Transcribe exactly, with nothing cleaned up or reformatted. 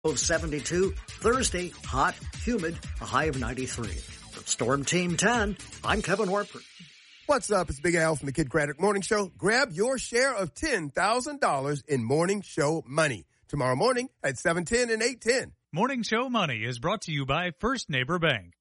of seventy-two. Thursday, hot, humid, a high of ninety-three. From Storm Team ten, I'm Kevin Harper. What's up? It's Big Al from the Kid Craddock Morning Show. Grab your share of ten thousand dollars in Morning Show money tomorrow morning at seven ten and eight ten. Morning Show Money is brought to you by First Neighbor Bank.